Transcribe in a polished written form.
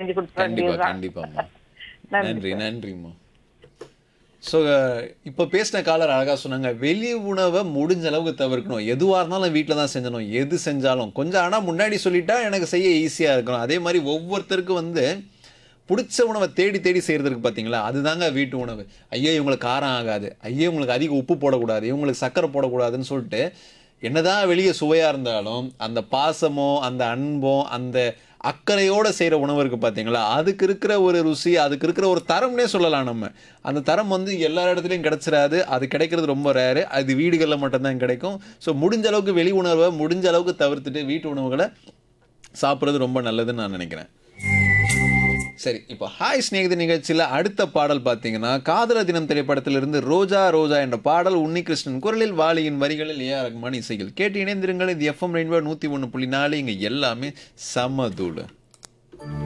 செஞ்சு கொடுத்துட கண்டிப்பா வேண்டியதுதான். கண்டிப்பாம்மா. நன்றி நன்றி சார். நன்றிம்மா. ஸோ இப்போ பேசின காலர் அழகா சொன்னாங்க, வெளி உணவை முடிஞ்ச அளவுக்கு தவிர்க்கணும். எதுவாக இருந்தாலும் வீட்டில் தான் செஞ்சணும். எது செஞ்சாலும் கொஞ்சம் ஆனால் முன்னாடி சொல்லிட்டா எனக்கு செய்ய ஈஸியாக இருக்கணும். அதே மாதிரி ஒவ்வொருத்தருக்கும் வந்து பிடிச்ச உணவை தேடி தேடி செய்கிறதுக்கு பார்த்தீங்களா, அதுதாங்க வீட்டு உணவு. ஐயோ இவங்களுக்கு காரம் ஆகாது, ஐயோ இவங்களுக்கு அதிக உப்பு போடக்கூடாது, இவங்களுக்கு சர்க்கரை போடக்கூடாதுன்னு சொல்லிட்டு என்னதான் வெளியே சுவையாக இருந்தாலும் அந்த பாசமோ அந்த அன்போ அந்த அக்கறையோடு செய்கிற உணவு இருக்குது பார்த்தீங்களா, அதுக்கு இருக்கிற ஒரு ருசி, அதுக்கு இருக்கிற ஒரு தரம்னே சொல்லலாம் நம்ம. அந்த தரம் வந்து எல்லா இடத்துலையும் கிடைச்சிடாது. அது கிடைக்கிறது ரொம்ப ரேரு. அது வீடுகளில் மட்டும்தான் கிடைக்கும். ஸோ முடிஞ்ச அளவுக்கு வெளி உணவை முடிஞ்ச அளவுக்கு தவிர்த்துட்டு வீட்டு உணவுகளை சாப்பிட்றது ரொம்ப நல்லதுன்னு நான் நினைக்கிறேன். சரி, இப்போ ஹாய் ஸ்நேகித நிகழ்ச்சியில் அடுத்த பாடல் பார்த்தீங்கன்னா, காதலர் தினம் திரைப்படத்திலிருந்து ரோஜா ரோஜா என்ற பாடல் உன்னிகிருஷ்ணன் குரலில், வாலியின் வரிகளில், ஏஆர் ரஹ்மான் இசையில். கேட்டு இணைந்திருங்கள். இது எஃப்எம் ரெயின்போ 101.4. இங்கே எல்லாமே சமதூளு.